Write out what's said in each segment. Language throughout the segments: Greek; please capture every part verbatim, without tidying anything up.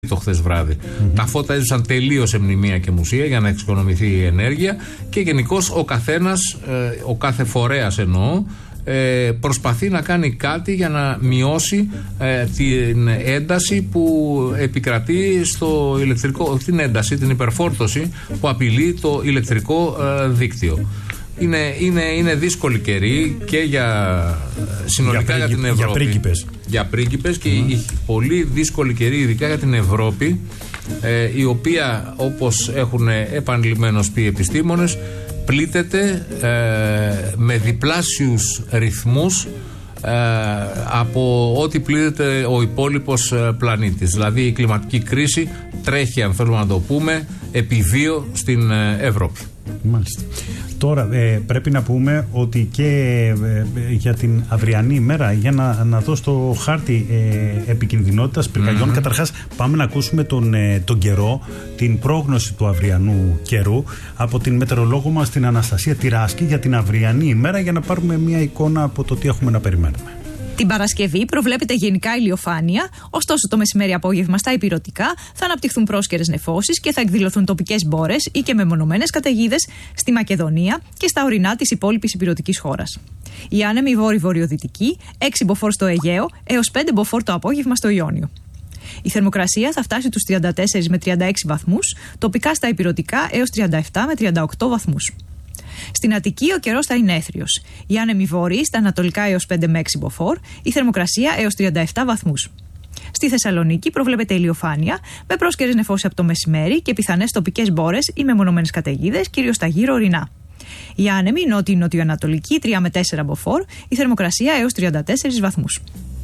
το χθες βράδυ. Mm-hmm. Τα φώτα έζησαν τελείως σε μνημεία και μουσεία για να εξοικονομηθεί η ενέργεια και γενικώς ο καθένας, ε, ο κάθε φορέας εννοώ, ε, προσπαθεί να κάνει κάτι για να μειώσει ε, την ένταση που επικρατεί στο ηλεκτρικό, την ένταση, την υπερφόρτωση που απειλεί το ηλεκτρικό ε, δίκτυο. Είναι, είναι, είναι δύσκολη καιρή και για συνολικά για, για την Ευρώπη. Για πρίγκιπες. Για πρίγκιπες και mm. η πολύ δύσκολη καιρή ειδικά για την Ευρώπη, ε, η οποία, όπως έχουν επανειλημμένως πει οι επιστήμονες, πλήττεται ε, με διπλάσιους ρυθμούς ε, από ό,τι πλήττεται ο υπόλοιπος πλανήτης. Δηλαδή η κλιματική κρίση τρέχει, αν θέλουμε να το πούμε, επί δύο στην Ευρώπη. Μάλιστα. Τώρα ε, πρέπει να πούμε ότι και ε, για την αυριανή ημέρα, για να, να δω στο χάρτη ε, επικινδυνότητας πυρκαγιών, mm-hmm. καταρχάς πάμε να ακούσουμε τον, ε, τον καιρό, την πρόγνωση του αυριανού καιρού από την μετεωρολόγο μας την Αναστασία Τυράσκη για την αυριανή ημέρα, για να πάρουμε μια εικόνα από το τι έχουμε να περιμένουμε. Την Παρασκευή προβλέπεται γενικά ηλιοφάνεια, ωστόσο το μεσημέρι-απόγευμα στα ηπειρωτικά θα αναπτυχθούν πρόσκαιρες νεφώσεις και θα εκδηλωθούν τοπικές μπόρες ή και μεμονωμένες καταιγίδες στη Μακεδονία και στα ορεινά της υπόλοιπης ηπειρωτικής χώρας. Η άνεμη βόρειο-βορειοδυτική, έξι μποφόρ στο Αιγαίο έως πέντε μποφόρ το απόγευμα στο Ιόνιο. Η θερμοκρασία θα φτάσει τους τριάντα τέσσερα με τριάντα έξι βαθμούς, τοπικά στα ηπειρωτικά έως τριάντα επτά με τριάντα οκτώ βαθμούς. Στην Αττική ο καιρός θα είναι έθριος. Οι άνεμοι βόρειοι στα ανατολικά έως πέντε με έξι μποφόρ, η θερμοκρασία έως τριάντα επτά βαθμούς. Στη Θεσσαλονίκη προβλέπεται ηλιοφάνεια, με πρόσκαιρες νεφώσεις από το μεσημέρι και πιθανές τοπικές μπόρες ή μεμονωμένες καταιγίδες, κυρίως στα γύρω ορεινά. Οι άνεμοι νότιο-νοτιοανατολική τρία με τέσσερα μποφόρ, η θερμοκρασία έως τριάντα τέσσερα βαθμούς.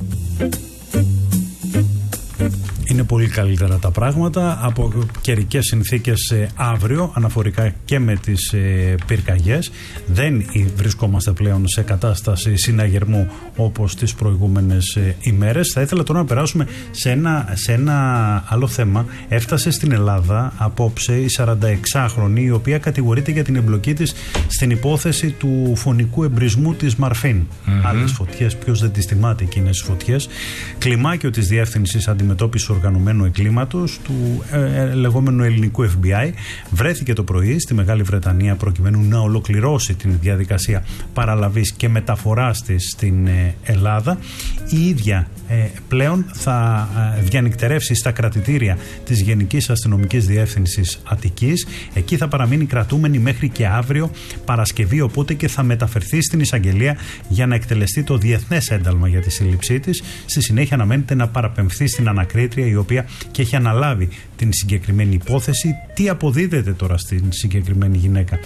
Είναι πολύ καλύτερα τα πράγματα από καιρικές συνθήκες ε, αύριο, αναφορικά και με τις ε, πυρκαγιές. Δεν βρισκόμαστε πλέον σε κατάσταση συναγερμού όπως τις προηγούμενες ε, ημέρες. Θα ήθελα τώρα να περάσουμε σε ένα, σε ένα άλλο θέμα. Έφτασε στην Ελλάδα απόψε η σαρανταεξάχρονη, η οποία κατηγορείται για την εμπλοκή της στην υπόθεση του φωνικού εμπρισμού της Μαρφίν. Mm-hmm. Άλλες φωτιές, ποιος δεν τις θυμάται εκείνες τις φωτιές. Κλιμάκιο της Διεύθυνσης Αντιμετώπισης Οργανωμένου Εγκλήματος του ε, λεγόμενου ελληνικού εφ μπι άι βρέθηκε το πρωί στη Μεγάλη Βρετανία προκειμένου να ολοκληρώσει την διαδικασία παραλαβής και μεταφοράς της στην ε, Ελλάδα. Η ίδια ε, πλέον θα ε, διανυκτερεύσει στα κρατητήρια της Γενικής Αστυνομικής Διεύθυνσης Αττικής. Εκεί θα παραμείνει κρατούμενη μέχρι και αύριο Παρασκευή, οπότε και θα μεταφερθεί στην εισαγγελία για να εκτελεστεί το διεθνές ένταλμα για τη σύλληψή της. Στη συνέχεια αναμένεται να παραπεμφθεί στην ανακρίτρια, η οποία και έχει αναλάβει την συγκεκριμένη υπόθεση. Τι αποδίδεται τώρα στην συγκεκριμένη γυναίκα?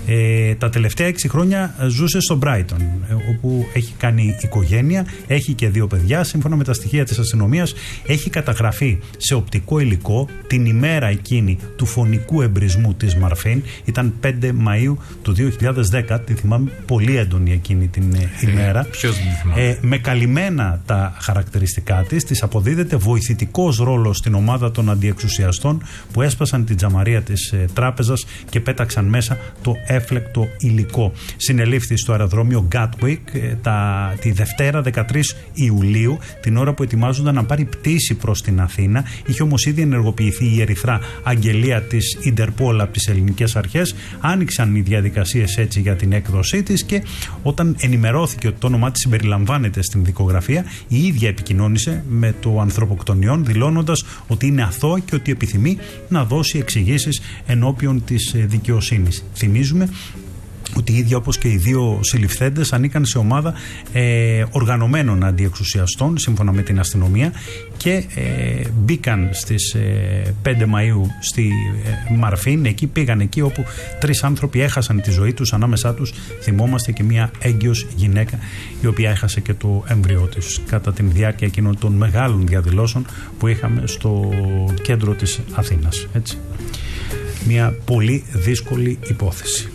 Ε, τα τελευταία έξι χρόνια ζούσε στο Μπράιτον, όπου έχει κάνει οικογένεια, έχει και δύο παιδιά. Σύμφωνα με τα στοιχεία της αστυνομίας, έχει καταγραφεί σε οπτικό υλικό την ημέρα εκείνη του φωνικού εμπρισμού της Μαρφίν. Ήταν πέντε Μαΐου του δύο χιλιάδες δέκα, τη θυμάμαι πολύ έντονη εκείνη την ημέρα. Ε, ε, με καλυμμένα τα χαρακτηριστικά της, της αποδίδεται βοηθητικός ρόλος στην ομάδα των αντιεξουσιαστών που έσπασαν την τζαμαρία της ε, τράπεζας και πέταξαν μέσα το έφλεκτο υλικό. Συνελήφθη στο αεροδρόμιο Gatwick ε, τα, τη Δευτέρα δεκατρείς Ιουλίου, την ώρα που ετοιμάζονταν να πάρει πτήση προς την Αθήνα. Είχε όμως ήδη ενεργοποιηθεί η ερυθρά αγγελία της Ιντερπόλ από τις ελληνικές αρχές. Άνοιξαν οι διαδικασίες έτσι για την έκδοσή της και όταν ενημερώθηκε ότι το όνομά της συμπεριλαμβάνεται στην δικογραφία, η ίδια επικοινώνησε με το ανθρωποκτονιόν, δηλώνοντας ότι είναι αθώα και ότι επιθυμεί να δώσει εξηγήσεις ενώπιον της δικαιοσύνης. Θυμίζουμε ότι οι ίδιοι, όπως και οι δύο συλληφθέντες, ανήκαν σε ομάδα ε, οργανωμένων αντιεξουσιαστών, σύμφωνα με την αστυνομία, και ε, μπήκαν στις ε, πέντε Μαΐου στη ε, Μαρφίν. Εκεί πήγαν, εκεί όπου τρεις άνθρωποι έχασαν τη ζωή τους. Ανάμεσά τους θυμόμαστε και μια έγκυος γυναίκα, η οποία έχασε και το έμβριό της κατά τη διάρκεια εκείνων των μεγάλων διαδηλώσεων που είχαμε στο κέντρο της Αθήνας. Έτσι. Μια πολύ δύσκολη υπόθεση.